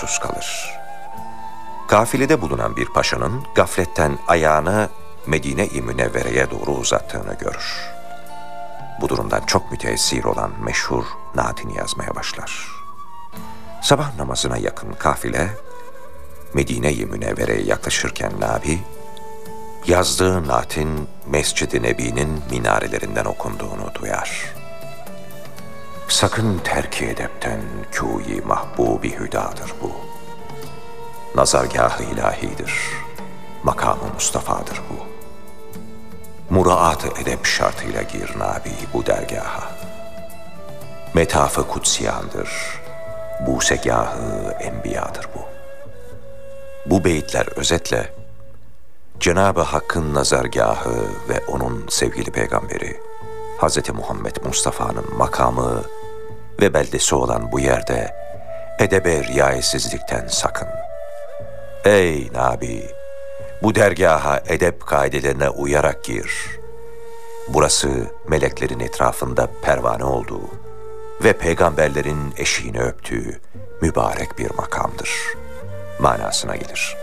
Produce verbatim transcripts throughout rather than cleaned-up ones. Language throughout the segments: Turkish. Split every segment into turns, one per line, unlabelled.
mahsus kalır. Kafilede bulunan bir paşanın gafletten ayağını Medine-i Münevvere'ye doğru uzattığını görür. Bu durumdan çok müteessir olan meşhur naatini yazmaya başlar. Sabah namazına yakın kafile, Medine-i Münevvere'ye yaklaşırken Nabi, yazdığı naatin Mescid-i Nebi'nin minarelerinden okunduğunu duyar. Sakın terki edepten kûyi mahbubi hüdadır bu. Nazargâh-ı ilahidir, makamı Mustafa'dır bu. Muraat-ı edep şartıyla gir Nabi bu dergaha. Metaf-ı kutsiyandır, busegâh-ı enbiyadır bu. Bu beyitler özetle Cenab-ı Hakk'ın nazargâhı ve onun sevgili peygamberi Hz. Muhammed Mustafa'nın makamı ve beldesi olan bu yerde edebe riayetsizlikten sakın. Ey Nabi! Bu dergaha edep kaidelerine uyarak gir. Burası meleklerin etrafında pervane olduğu ve peygamberlerin eşiğini öptüğü mübarek bir makamdır manasına gelir.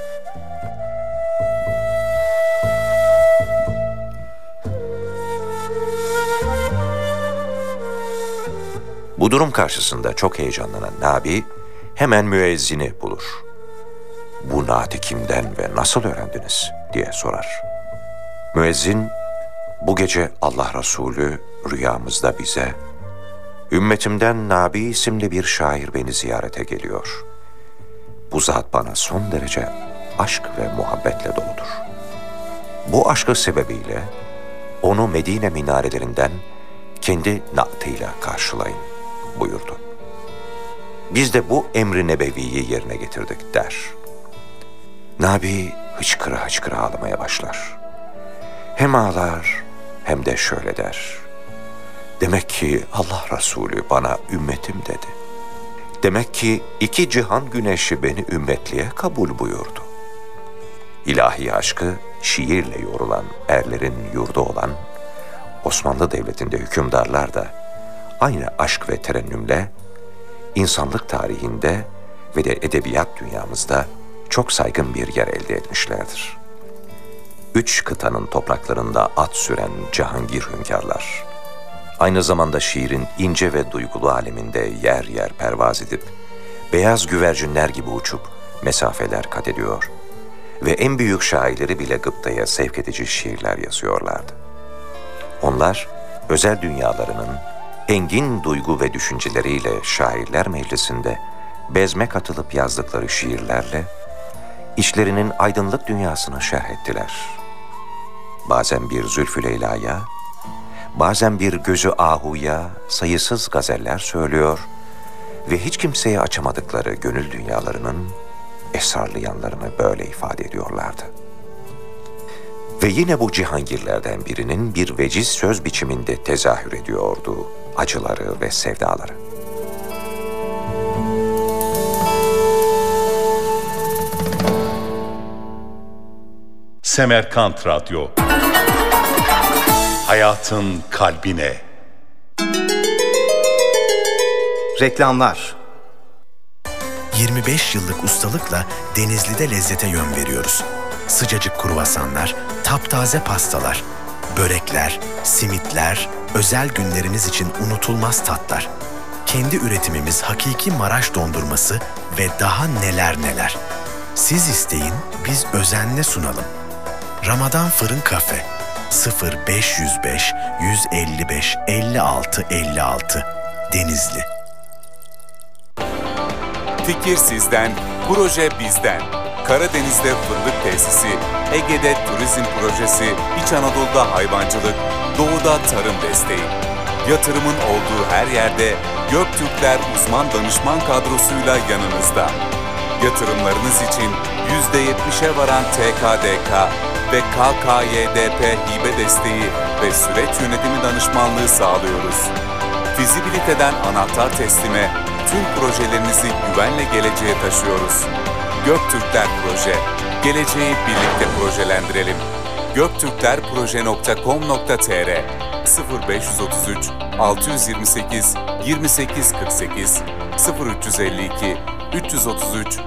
Bu durum karşısında çok heyecanlanan Nabi hemen müezzini bulur. Bu naati kimden ve nasıl öğrendiniz diye sorar. Müezzin, bu gece Allah Resulü rüyamızda bize, ümmetimden Nabi isimli bir şair beni ziyarete geliyor. Bu zat bana son derece aşk ve muhabbetle doludur. Bu aşkı sebebiyle onu Medine minarelerinden kendi naatıyla karşılayın buyurdu. Biz de bu emri nebeviyi yerine getirdik der. Nabi hıçkıra hıçkıra ağlamaya başlar. Hem ağlar hem de şöyle der. Demek ki Allah Resulü bana ümmetim dedi. Demek ki iki cihan güneşi beni ümmetliğe kabul buyurdu. İlahi aşkı şiirle yorulan erlerin yurdu olan Osmanlı Devleti'nde hükümdarlar da aynı aşk ve terennümle insanlık tarihinde ve de edebiyat dünyamızda çok saygın bir yer elde etmişlerdir. Üç kıtanın topraklarında at süren Cihangir hünkârlar, aynı zamanda şiirin ince ve duygulu aleminde yer yer pervaz edip, beyaz güvercinler gibi uçup mesafeler kat ediyor ve en büyük şairleri bile gıptaya sevk edici şiirler yazıyorlardı. Onlar, özel dünyalarının engin duygu ve düşünceleriyle şairler meclisinde bezme katılıp yazdıkları şiirlerle içlerinin aydınlık dünyasını şerh ettiler. Bazen bir Zülfü Leyla'ya, bazen bir Gözü Ahu'ya sayısız gazeller söylüyor ve hiç kimseye açamadıkları gönül dünyalarının esrarlı yanlarını böyle ifade ediyorlardı. Ve yine bu cihangirlerden birinin bir veciz söz biçiminde tezahür ediyordu acıları ve sevdaları.
Semerkant Radyo, hayatın kalbine.
Reklamlar.
yirmi beş yıllık ustalıkla Denizli'de lezzete yön veriyoruz. Sıcacık kruvasanlar, taptaze pastalar, börekler, simitler, özel günleriniz için unutulmaz tatlar. Kendi üretimimiz hakiki Maraş dondurması ve daha neler neler. Siz isteyin, biz özenle sunalım. Ramazan Fırın Kafe sıfır beş yüz beş yüz elli beş elli altı elli altı Denizli.
Fikir sizden, proje bizden. Karadeniz'de fındık tesisi, Ege'de turizm projesi, İç Anadolu'da hayvancılık, Doğu'da tarım desteği. Yatırımın olduğu her yerde Göktürkler uzman danışman kadrosuyla yanınızda. Yatırımlarınız için yüzde yetmişe varan T K D K ve K K Y D P hibe desteği ve süreç yönetimi danışmanlığı sağlıyoruz. Fizibiliteden anahtar teslime tüm projelerinizi güvenle geleceğe taşıyoruz. Göktürkler Proje, geleceği birlikte projelendirelim. göktürklerproje nokta com nokta tr sıfır beş otuz üç altı yüz yirmi sekiz yirmi sekiz kırk sekiz sıfır üç yüz elli iki üç yüz otuz üç